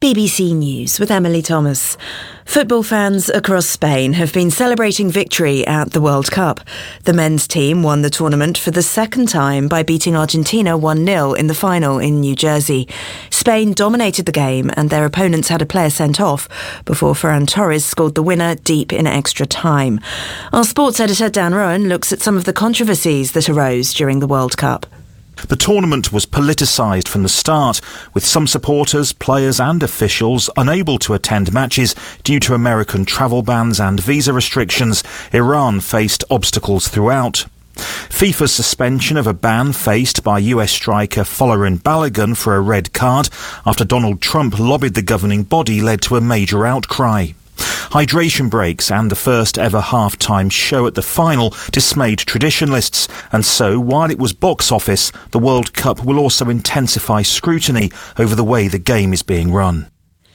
BBC News with Emily Thomas. Football fans across Spain have been celebrating victory at the World Cup. The men's team won the tournament for the second time by beating Argentina 1-0 in the final in New Jersey. Spain dominated the game and their opponents had a player sent off before Ferran Torres scored the winner deep in extra time. Our sports editor Dan Rowan looks at some of the controversies that arose during the World Cup. The tournament was politicised from the start, with some supporters, players and officials unable to attend matches due to American travel bans and visa restrictions. Iran faced obstacles throughout. FIFA's suspension of a ban faced by US striker Folarin Balogun for a red card after Donald Trump lobbied the governing body led to a major outcry. Hydration breaks and the first ever half-time show at the final dismayed traditionalists, and so while it was box office, the World Cup will also intensify scrutiny over the way the game is being run.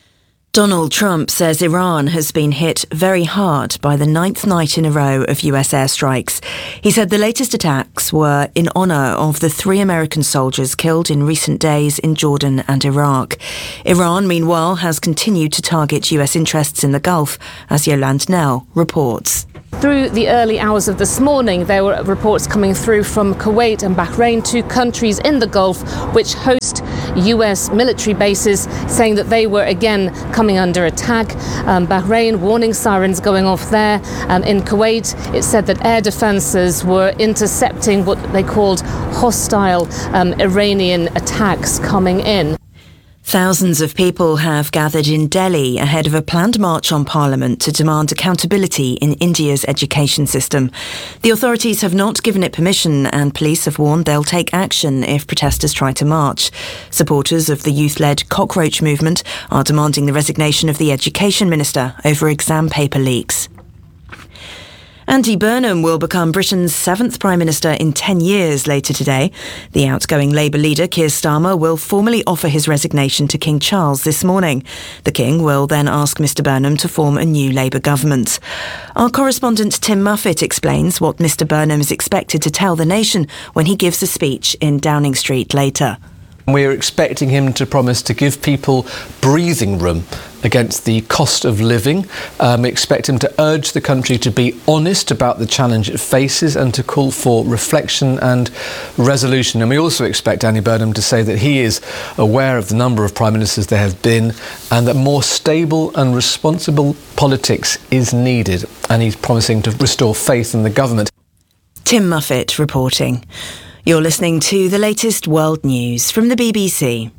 Donald Trump says Iran has been hit very hard by the 9th night in a row of US airstrikes. He said the latest attacks were in honour of the 3 American soldiers killed in recent days in Jordan and Iraq. Iran, meanwhile, has continued to target US interests in the Gulf, as Yolande Knell reports. Through the early hours of this morning, there were reports coming through from Kuwait and Bahrain, 2 countries in the Gulf which host US military bases, saying that they were again coming under attack. Bahrain, warning sirens going off there. In Kuwait, it said that air defences were intercepting what they called hostile Iranian attacks coming in. Thousands of people have gathered in Delhi ahead of a planned march on Parliament to demand accountability in India's education system. The authorities have not given it permission and police have warned they'll take action if protesters try to march. Supporters of the youth-led Cockroach movement are demanding the resignation of the Education Minister over exam paper leaks. Andy Burnham will become Britain's 7th Prime Minister in 10 years later today. The outgoing Labour leader, Keir Starmer, will formally offer his resignation to King Charles this morning. The King will then ask Mr Burnham to form a new Labour government. Our correspondent Tim Muffett explains what Mr Burnham is expected to tell the nation when he gives a speech in Downing Street later. We're expecting him to promise to give people breathing room against the cost of living. We expect him to urge the country to be honest about the challenge it faces and to call for reflection and resolution. And we also expect Andy Burnham to say that he is aware of the number of prime ministers there have been and that more stable and responsible politics is needed. And he's promising to restore faith in the government. Tim Muffett reporting. You're listening to the latest world news from the BBC.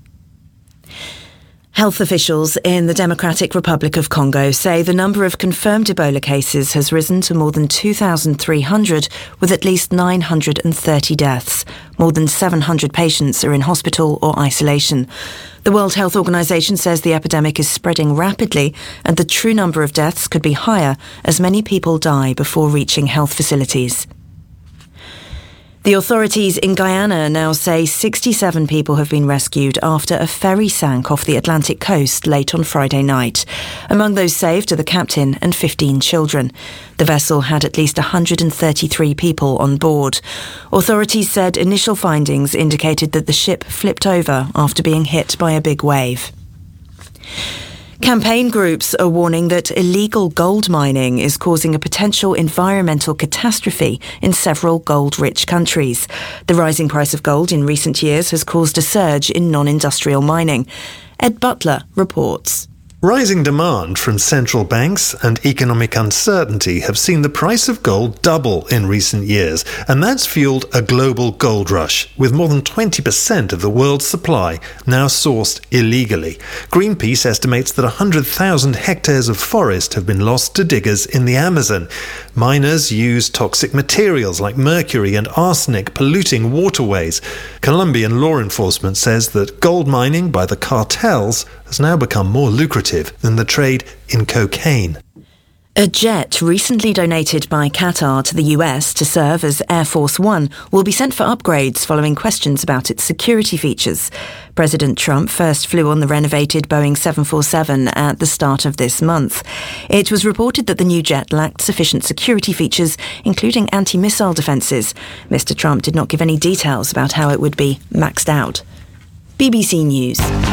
Health officials in the Democratic Republic of Congo say the number of confirmed Ebola cases has risen to more than 2,300, with at least 930 deaths. More than 700 patients are in hospital or isolation. The World Health Organization says the epidemic is spreading rapidly and the true number of deaths could be higher as many people die before reaching health facilities. The authorities in Guyana now say 67 people have been rescued after a ferry sank off the Atlantic coast late on Friday night. Among those saved are the captain and 15 children. The vessel had at least 133 people on board. Authorities said initial findings indicated that the ship flipped over after being hit by a big wave. Campaign groups are warning that illegal gold mining is causing a potential environmental catastrophe in several gold-rich countries. The rising price of gold in recent years has caused a surge in non-industrial mining. Ed Butler reports. Rising demand from central banks and economic uncertainty have seen the price of gold double in recent years, and that's fueled a global gold rush, with more than 20% of the world's supply now sourced illegally. Greenpeace estimates that 100,000 hectares of forest have been lost to diggers in the Amazon. Miners use toxic materials like mercury and arsenic, polluting waterways. Colombian law enforcement says that gold mining by the cartels has now become more lucrative than the trade in cocaine. A jet recently donated by Qatar to the US to serve as Air Force One will be sent for upgrades following questions about its security features. President Trump first flew on the renovated Boeing 747 at the start of this month. It was reported that the new jet lacked sufficient security features, including anti-missile defences. Mr. Trump did not give any details about how it would be maxed out. BBC News.